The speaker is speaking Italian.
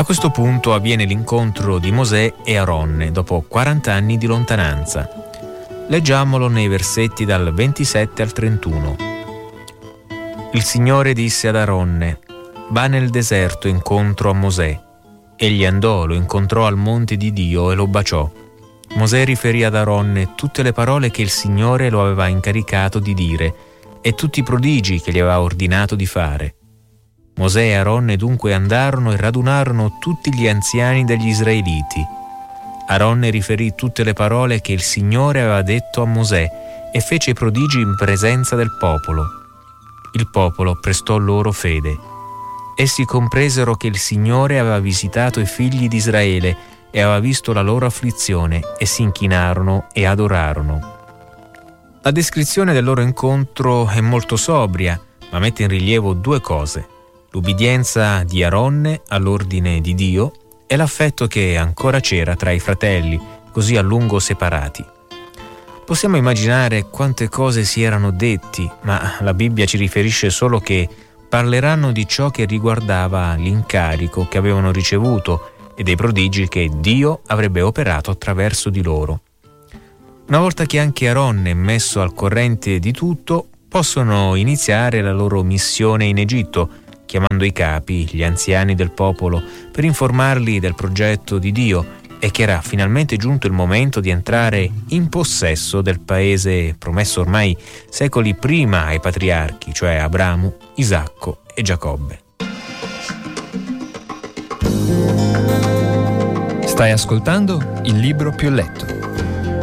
questo punto avviene l'incontro di Mosè e Aronne dopo 40 anni di lontananza. Leggiamolo nei versetti dal 27 al 31. Il Signore disse ad Aronne: va nel deserto incontro a Mosè. Egli andò, lo incontrò al monte di Dio e lo baciò. Mosè riferì ad Aronne tutte le parole che il Signore lo aveva incaricato di dire e tutti i prodigi che gli aveva ordinato di fare. Mosè e Aronne dunque andarono e radunarono tutti gli anziani degli israeliti. Aronne riferì tutte le parole che il Signore aveva detto a Mosè e fece i prodigi in presenza del popolo. Il popolo prestò loro fede. Essi compresero che il Signore aveva visitato i figli di Israele e aveva visto la loro afflizione e si inchinarono e adorarono. La descrizione del loro incontro è molto sobria, ma mette in rilievo due cose: l'ubbidienza di Aronne all'ordine di Dio e l'affetto che ancora c'era tra i fratelli, così a lungo separati. Possiamo immaginare quante cose si erano detti, ma la Bibbia ci riferisce solo che parleranno di ciò che riguardava l'incarico che avevano ricevuto e dei prodigi che Dio avrebbe operato attraverso di loro. Una volta che anche Aronne è messo al corrente di tutto, possono iniziare la loro missione in Egitto, chiamando i capi, gli anziani del popolo, per informarli del progetto di Dio e che era finalmente giunto il momento di entrare in possesso del paese promesso ormai secoli prima ai patriarchi, cioè Abramo, Isacco e Giacobbe. Stai ascoltando Il libro più letto,